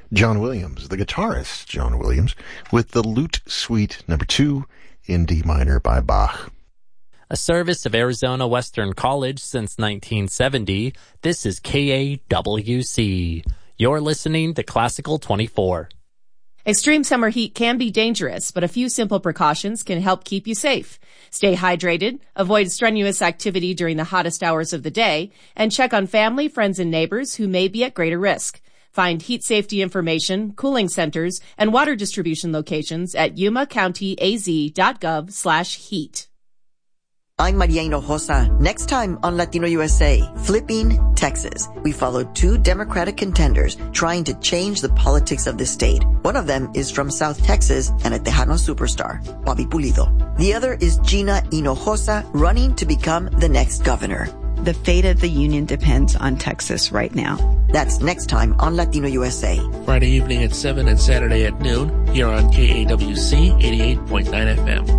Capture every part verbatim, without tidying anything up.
John Williams, the guitarist John Williams, with the Lute Suite number two in D minor by Bach. A service of Arizona Western College since nineteen seventy, this is K A W C. You're listening to Classical twenty-four. Extreme summer heat can be dangerous, but a few simple precautions can help keep you safe. Stay hydrated, avoid strenuous activity during the hottest hours of the day, and check on family, friends, and neighbors who may be at greater risk. Find heat safety information, cooling centers, and water distribution locations at yuma county a z dot gov slash heat. I'm Maria Hinojosa. Next time on Latino U S A, Flipping Texas. We followed two Democratic contenders trying to change the politics of the state. One of them is from South Texas and a Tejano superstar, Bobby Pulido. The other is Gina Hinojosa, running to become the next governor. The fate of the union depends on Texas right now. That's next time on Latino U S A. Friday evening at seven and Saturday at noon here on K A W C eighty-eight point nine F M.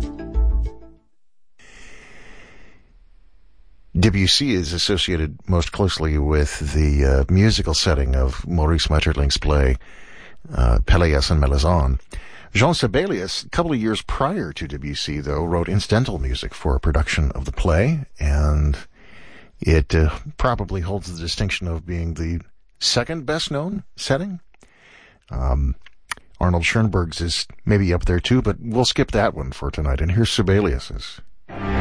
Debussy is associated most closely with the uh, musical setting of Maurice Maeterlinck's play, uh, Pelléas and Melisande. Jean Sibelius, a couple of years prior to Debussy, though, wrote incidental music for a production of the play, and it uh, probably holds the distinction of being the second best-known setting. Um, Arnold Schoenberg's is maybe up there, too, but we'll skip that one for tonight, and here's Sibelius's.